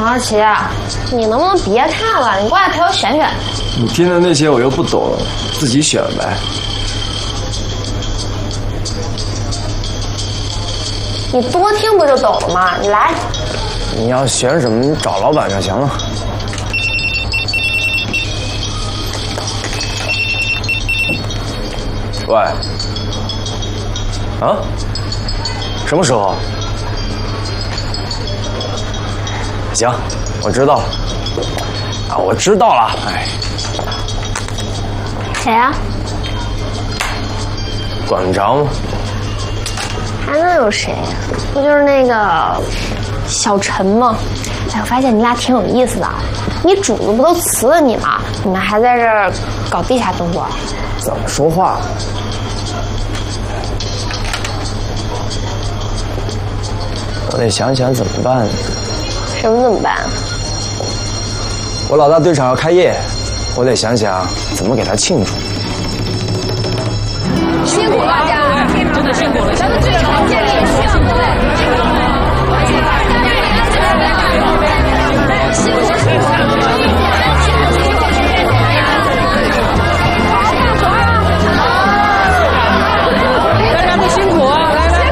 黄小琪，你能不能别看了？你过来陪我选选。 你听的那些我又不懂，自己选呗。 你多听不就懂了吗？你来。 你要选什么，你找老板就行了。喂。啊？什么时候？行，我知道了。啊，我知道了。哎。 谁啊？ 管不着吗？ 还能有谁呀？不就是那个小陈吗？哎，我发现你俩挺有意思的。你主子不都辞了你吗？你们还在这儿搞地下动作？ 怎么说话？我得想想怎么办。 什么怎么办？ 我老大队长要开业，我得想想怎么给他庆祝。 辛苦了大家，真的辛苦了，咱们最常见的需要的。辛苦了。大家都辛苦啊！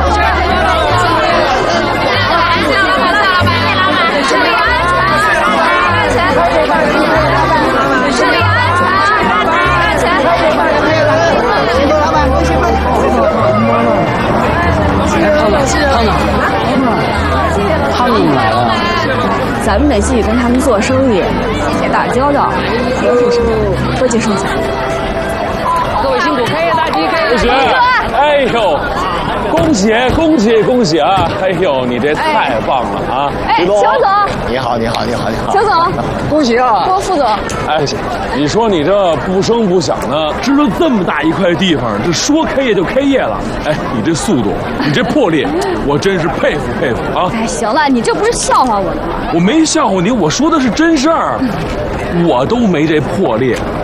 他们来了，咱们得继续跟他们做生意，得打交道，有什么事多接受一下。 各位辛苦，开业大吉，开业大吉！ 哎呦，恭喜恭喜恭喜啊！哎呦，你这太棒了啊！ 哎，肖总， 你好，你好，你好，你好。 肖总， 恭喜啊！ 郭副总， 哎，你说你这不声不响的，支了这么大一块地方，这说开业就开业了。哎，你这速度，你这魄力，我真是佩服佩服啊！ 哎，行了，你这不是笑话我呢吗？ 我没笑话你，我说的是真事儿，我都没这魄力。